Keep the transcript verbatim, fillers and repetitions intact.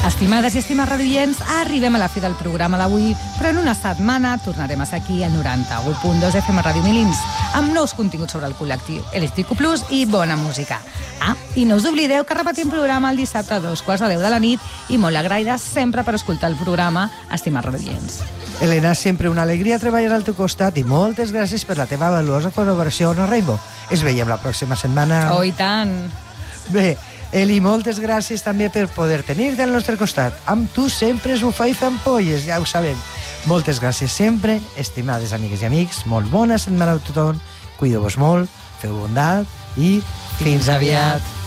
Estimades i estimats radioients, arribem a la fi del programa d'avui, però en una setmana tornarem a ser aquí al noranta-u punt dos F M Ràdio Milins, amb nous continguts sobre el col·lectiu L G T Q plus, i bona música. Ah, i no us oblideu que repetim programa el dissabte a dos quarts de deu de la nit i molt agraïdes sempre per escoltar el programa, estimats radioients. Helena, sempre una alegria treballar al teu costat i moltes gràcies per la teva valuosa col·laboració a Rainbow. Ens veiem la pròxima setmana. Oh, i tant! Bé, Eli, moltes gràcies també per poder tenir-te al nostre costat. Amb tu sempre es bufa i fa ampolles, ja ho sabem. Moltes gràcies sempre, estimades amigues i amics. Molt bona setmana a tothom. Cuideu-vos molt, feu bondat i fins aviat.